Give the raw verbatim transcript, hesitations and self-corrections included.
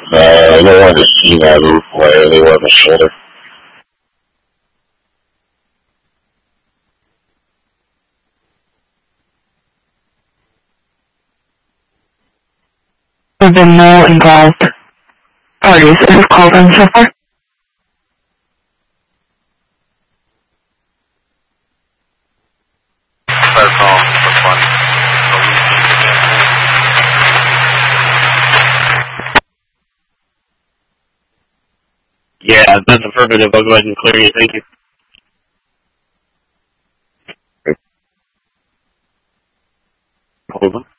Uh, they wanted to see my roof wire. They wanted a shoulder. There have been no involved parties that have called in so far. That's all. That's fun. Yeah, that's affirmative. I'll go ahead and clear you. Thank you. Hold on.